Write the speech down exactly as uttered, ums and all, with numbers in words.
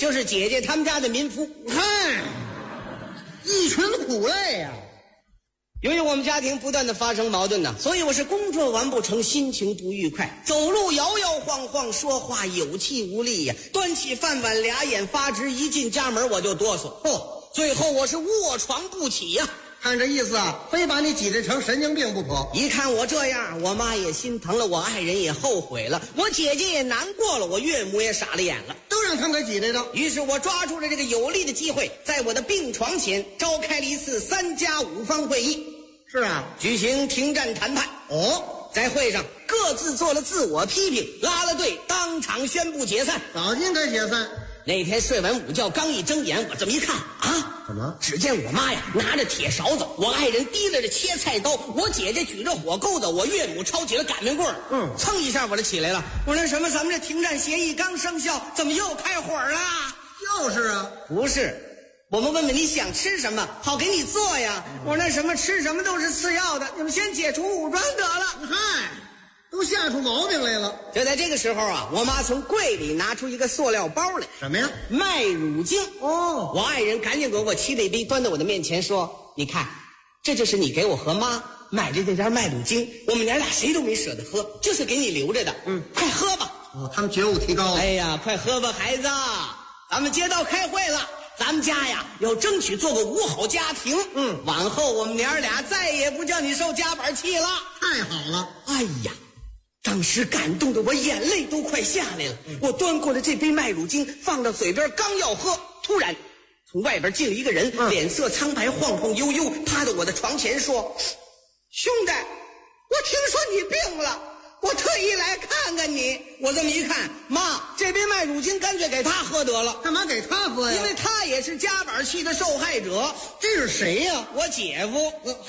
就是姐姐他们家的民夫。 嗨，一群苦累呀、啊。 由于我们家庭不断的发生矛盾呢，所以我是工作完不成，心情不愉快，走路摇摇晃晃，说话有气无力呀、啊。端起饭碗，俩眼发直，一进家门我就哆嗦。哦，最后我是卧床不起呀、啊。 看这意思啊，非把你挤兑成神经病不可。 一看我这样，我妈也心疼了，我爱人也后悔了，我姐姐也难过了，我岳母也傻了眼了， 都让他们给挤兑着。 于是我抓住了这个有利的机会，在我的病床前召开了一次三加五方会议。 是啊， 举行停战谈判。 哦， 在会上各自做了自我批评，拉了队，当场宣布解散。 早就应该解散。 那天睡完午觉，刚一睁眼，我这么一看啊， 怎么？ 只见我妈呀拿着铁勺子，我爱人提着切菜刀，我姐姐举着火钩子，我岳母抄起了擀面棍儿。 嗯， 噌一下我就起来了。我说那什么，咱们这停战协议刚生效，怎么又开火了？ 就是啊， 不是，我们问问你想吃什么，好给你做呀。我说那什么吃什么都是次要的，你们先解除武装得了。 嗨，都吓出毛病来了。 就在这个时候啊，我妈从柜里拿出一个塑料包来。 什么呀？ 麦乳精。 哦， 我爱人赶紧给我沏了一杯，端到我的面前说：“你看，这就是你给我和妈买的这点麦乳精，我们娘俩谁都没舍得喝，就是给你留着的。嗯，快喝吧。” 哦，他们觉悟提高了。 哎呀，快喝吧，孩子，咱们街道开会了。咱们家呀，要争取做个五好家庭。嗯，往后我们娘俩再也不叫你受夹板气了。 太好了！ 哎呀，当时感动的我眼泪都快下来了。嗯、我端过了这杯麦乳精，放到嘴边，刚要喝，突然从外边进了一个人，嗯、脸色苍白，晃晃悠悠，趴到我的床前说：“兄弟，我听说你病了。”我特意来看看你，我这么一看，妈，这杯麦乳精干脆给他喝得了。 干嘛给他喝呀？ 因为他也是夹板气的受害者。 这是谁呀？ 我姐夫。